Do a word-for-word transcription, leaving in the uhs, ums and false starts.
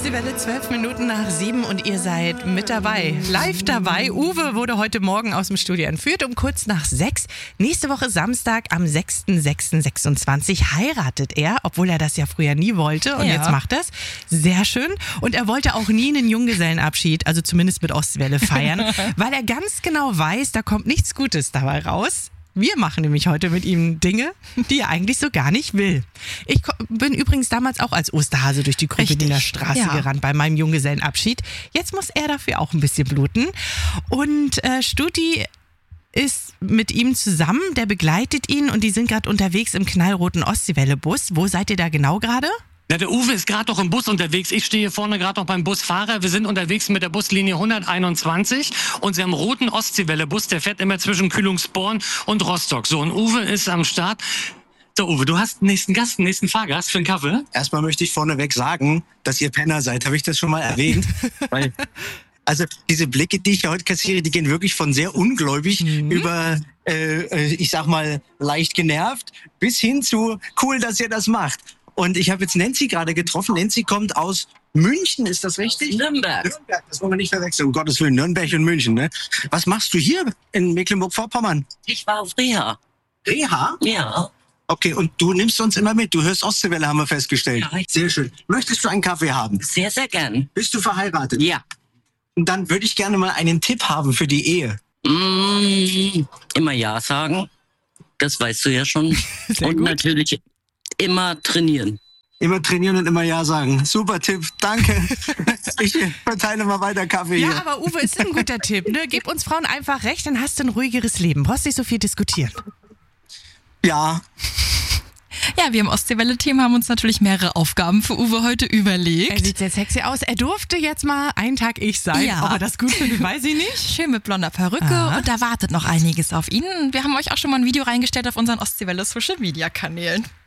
Ostseewelle, zwölf Minuten nach sieben und ihr seid mit dabei, live dabei. Uwe wurde heute Morgen aus dem Studio entführt um kurz nach sechs. Nächste Woche Samstag am sechster sechster sechsundzwanzig heiratet er, obwohl er das ja früher nie wollte und ja. jetzt macht das. Sehr schön. Und er wollte auch nie einen Junggesellenabschied, also zumindest mit Ostseewelle feiern, weil er ganz genau weiß, da kommt nichts Gutes dabei raus. Wir machen nämlich heute mit ihm Dinge, die er eigentlich so gar nicht will. Ich bin übrigens damals auch als Osterhase durch die Kruppeniner Straße ja. gerannt bei meinem Junggesellenabschied. Jetzt muss er dafür auch ein bisschen bluten. Und äh, Stuti ist mit ihm zusammen, der begleitet ihn und die sind gerade unterwegs im knallroten Ostseewelle-Bus. Wo seid ihr da genau gerade? Ja, der Uwe ist gerade noch im Bus unterwegs. Ich stehe hier vorne gerade noch beim Busfahrer. Wir sind unterwegs mit der Buslinie hunderteinundzwanzig und sie haben einen roten Ostseewelle-Bus, der fährt immer zwischen Kühlungsborn und Rostock. So, und Uwe ist am Start. So, Uwe, du hast einen nächsten Gast, einen nächsten Fahrgast für einen Kaffee. Erstmal möchte ich vorneweg sagen, dass ihr Penner seid. Habe ich das schon mal erwähnt? Weil, also diese Blicke, die ich heute kassiere, die gehen wirklich von sehr ungläubig mhm. über, äh, ich sag mal, leicht genervt bis hin zu cool, dass ihr das macht. Und ich habe jetzt Nancy gerade getroffen. Nancy kommt aus München, ist das richtig? Nürnberg. Nürnberg, das wollen wir nicht verwechseln, um Gottes Willen, Nürnberg und München. Ne? Was machst du hier in Mecklenburg-Vorpommern? Ich war auf Reha. Reha? Ja. Okay, und du nimmst uns immer mit. Du hörst Ostseewelle, haben wir festgestellt. Ja. Sehr schön. Möchtest du einen Kaffee haben? Sehr, sehr gern. Bist du verheiratet? Ja. Und dann würde ich gerne mal einen Tipp haben für die Ehe. Mmh, immer Ja sagen. Das weißt du ja schon. Sehr und gut. natürlich immer trainieren. Immer trainieren und immer Ja sagen. Super Tipp, danke. Ich verteile mal weiter Kaffee Ja, hier. aber Uwe, ist ein guter Tipp. Ne? Gib uns Frauen einfach recht, dann hast du ein ruhigeres Leben. Brauchst nicht so viel diskutieren. Ja. Ja, wir im Ostseewelle-Team haben uns natürlich mehrere Aufgaben für Uwe heute überlegt. Er sieht sehr sexy aus. Er durfte jetzt mal einen Tag ich sein. Ja. Ob er das gut findet, weiß ich nicht. Schön mit blonder Perücke Ah. und da wartet noch einiges auf ihn. Wir haben euch auch schon mal ein Video reingestellt auf unseren Ostseewelle-Social-Media-Kanälen.